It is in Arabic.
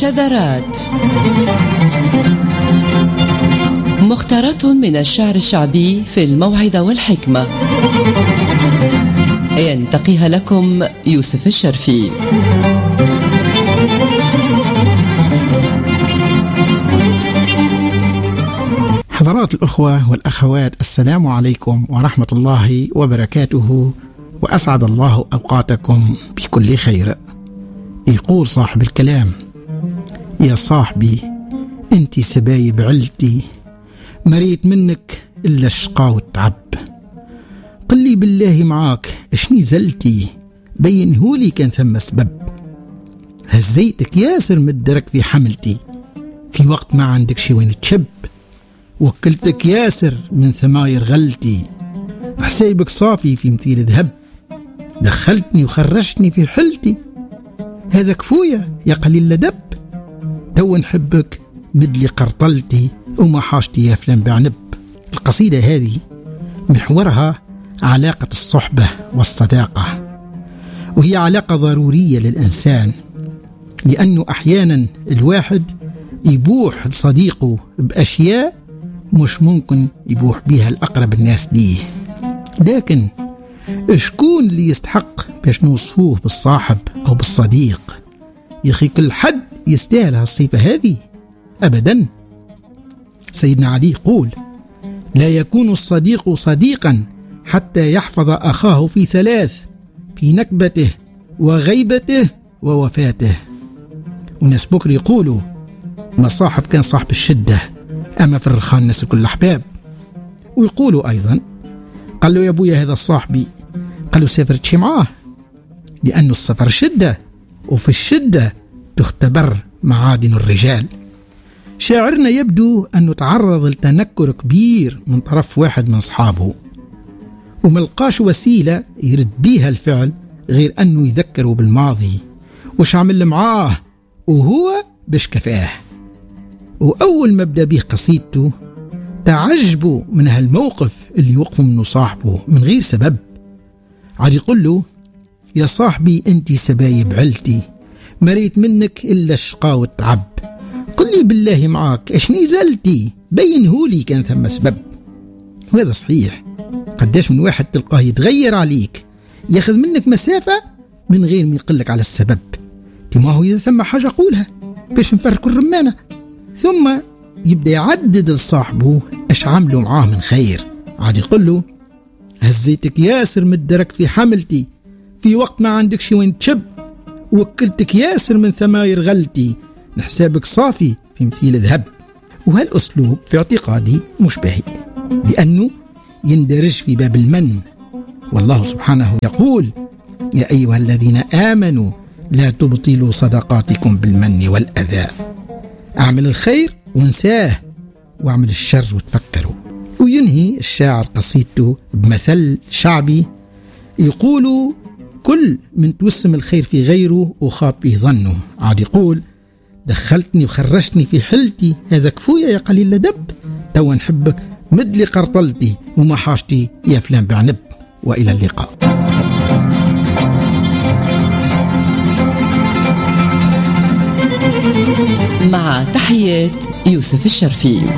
شذرات، مختارات من الشعر الشعبي في الموعظة والحكمة، ينتقيها لكم يوسف الشرفي. حضرات الأخوة والأخوات، السلام عليكم ورحمة الله وبركاته، وأسعد الله أوقاتكم بكل خير. يقول صاحب الكلام: يا صاحبي انتي سبايب علتي، مريت منك إلا الشقاء والتعب. قل لي بالله معاك اشني زلتي، بينهولي كان ثم سبب. هزيتك ياسر مدرك في حملتي، في وقت ما عندك شي وين تشب. وكلتك ياسر من ثماير غلتي، حسيبك صافي في مثيل ذهب. دخلتني وخرجتني في حلتي، هذا كفوية يا قليل لدب. تو نحبك مدلي قرطلتي، وما حاجتي يا فلان بعنب. القصيدة هذه محورها علاقة الصحبة والصداقة، وهي علاقة ضرورية للإنسان، لأنه أحيانا الواحد يبوح لصديقه بأشياء مش ممكن يبوح بها الأقرب الناس ليه. لكن شكون اللي يستحق باش نوصفوه بالصاحب أو بالصديق؟ يا أخي كل حد يستاهل هالصفة هذه؟ أبدا. سيدنا علي يقول: لا يكون الصديق صديقا حتى يحفظ أخاه في ثلاث: في نكبته وغيبته ووفاته. وناس بكر يقولوا: ما صاحب كان صاحب الشدة، أما في الرخاء الناس كل أحباب. ويقولوا أيضا: قال له يا أبويا هذا صاحبي، قال له سافرتش معاه، لأن السفر شدة، وفي الشدة تختبر معادن الرجال. شاعرنا يبدو أنه تعرض لتنكر كبير من طرف واحد من أصحابه، وملقاش وسيلة يرد بيها الفعل غير أنه يذكره بالماضي وش عمل معاه وهو باش كفاه. وأول ما بدأ به قصيدته تعجبوا من هالموقف اللي يوقف منه صاحبه من غير سبب. عاد يقول له: يا صاحبي انتي سبايب علتي، مريت منك إلا الشقاء والتعب. قل لي بالله معاك اشني زلتي، بينهولي كان ثم سبب. وهذا صحيح، قداش من واحد تلقاه يتغير عليك، ياخذ منك مسافة من غير ما يقلك على السبب. ما هو إذا ثم حاجة قولها باش نفرق الرمانة. ثم يبدأ يعدد لصاحبه اش عملوا معاه من خير. عاد يقول له: هزيتك ياسر مدرك في حملتي، في وقت ما عندك شي وين تشب. وكلتك ياسر من ثماير غلتي، نحسابك صافي في مثيل ذهب. وهالأسلوب في اعتقادي مش باهي، لأنه يندرج في باب المن. والله سبحانه يقول: يا أيها الذين آمنوا لا تبطلوا صدقاتكم بالمن والأذى. أعمل الخير وانساه، واعمل الشر وتفكروا. وينهي الشاعر قصيدته بمثل شعبي يقول: كل من توسم الخير في غيره وخاب فيه ظنه. عاد يقول: دخلتني وخرجتني في حلتي، هذا كفوية يا قليل لدب. تو نحبك مدلي قرطلتي، وما حاجتي يا فلان بعنب. وإلى اللقاء. مع تحيات يوسف الشرفي.